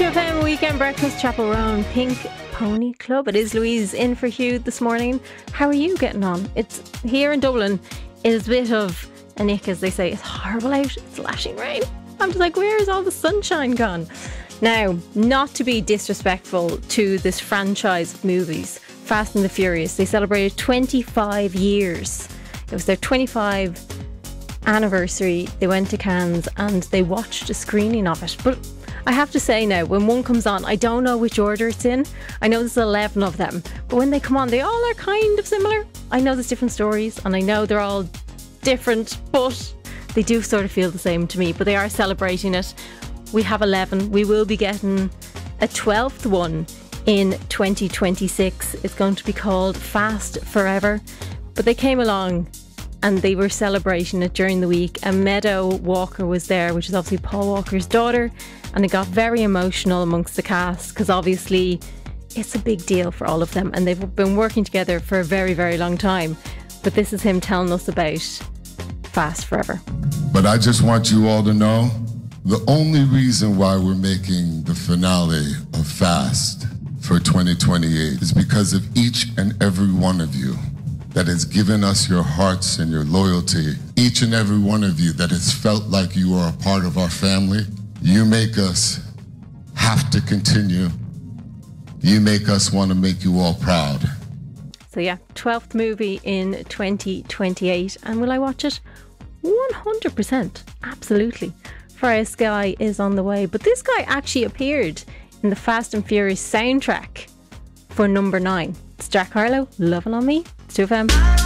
2FM Weekend Breakfast, Chapel Roan, Pink Pony Club. It is Louise in for Hugh this morning. How are you getting on? It's here in Dublin. It is a bit of a nick, as they say. It's horrible out. It's lashing rain. I'm just like, where is all the sunshine gone? Now, not to be disrespectful to this franchise of movies, Fast and the Furious, they celebrated 25 years. It was their 25 anniversary. They went to Cannes and they watched a screening of it. But I have to say now, when one comes on, I don't know which order it's in. I know there's 11 of them, but when they come on, they all are kind of similar. I know there's different stories and I know they're all different, but they do sort of feel the same to me. But they are celebrating it. We have 11. We will be getting a 12th one in 2026. It's going to be called Fast Forever. But they came along and they were celebrating it during the week, and Meadow Walker was there, which is obviously Paul Walker's daughter, and it got very emotional amongst the cast because obviously it's a big deal for all of them and they've been working together for a very, very long time. But this is him telling us about Fast Forever. But I just want you all to know, the only reason why we're making the finale of Fast for 2028 is because of each and every one of you that has given us your hearts and your loyalty. Each and every one of you that has felt like you are a part of our family. You make us have to continue. You make us want to make you all proud. So yeah, 12th movie in 2028. And will I watch it? 100%. Absolutely. Fire Sky is on the way. But this guy actually appeared in the Fast and Furious soundtrack for number 9. It's Jack Harlow, Loving on Me. It's 2FM.